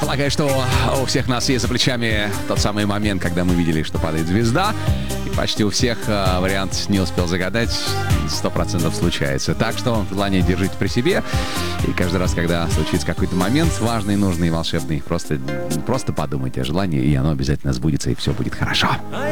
полагаю, что у всех нас есть за плечами тот самый момент, когда мы видели, что падает звезда. И почти у всех вариант «не успел загадать» 100% случается. Так что желание держите при себе. И каждый раз, когда случится какой-то момент важный, нужный, волшебный, просто подумайте о желании, и оно обязательно сбудется, и все будет хорошо.